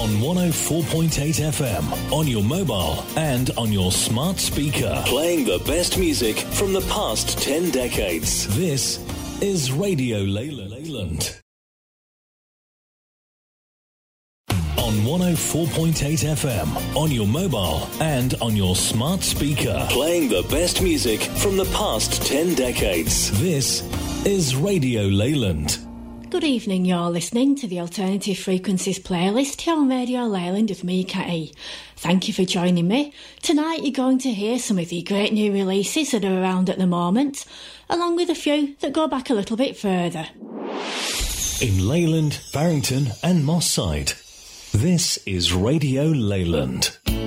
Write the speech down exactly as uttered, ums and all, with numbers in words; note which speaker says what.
Speaker 1: On one oh four point eight F M, on your mobile and on your smart speaker. Playing the best music from the past ten decades. This is Radio Leyland. On one oh four point eight F M, on your mobile and on your smart speaker. Playing the best music from the past ten decades. This is Radio Leyland.
Speaker 2: Good evening, you're listening to the Alternative Frequencies playlist here on Radio Leyland with me, Catty. Thank you for joining me. Tonight you're going to hear some of the great new releases that are around at the moment, along with a few that go back a little bit further.
Speaker 1: In Leyland, Barrington and Moss Side, this is Radio Leyland.